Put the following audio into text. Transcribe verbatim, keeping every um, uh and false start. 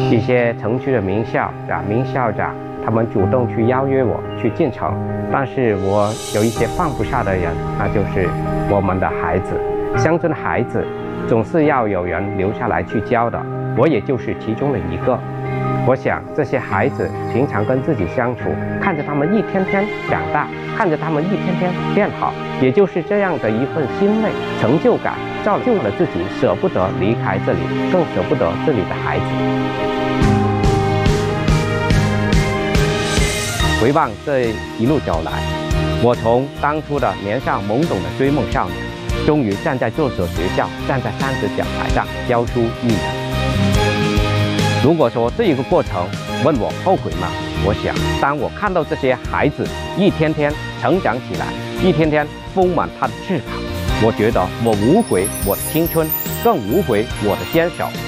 一些城区的名校啊，名校长，他们主动去邀约我去进城，但是我有一些放不下的人，那就是我们的孩子。乡村的孩子总是要有人留下来去教的，我也就是其中的一个。我想这些孩子平常跟自己相处，看着他们一天天长大，看着他们一天天变好，也就是这样的一份欣慰、成就感，造就了自己舍不得离开这里，更舍不得这里的孩子。回望这一路走来，我从当初的年少懵懂的追梦少年，终于站在这所学校，站在三十讲台上教书育人。如果说这一个过程问我后悔吗？我想，当我看到这些孩子一天天成长起来，一天天丰满他的翅膀，我觉得我无悔我的青春，更无悔我的坚守。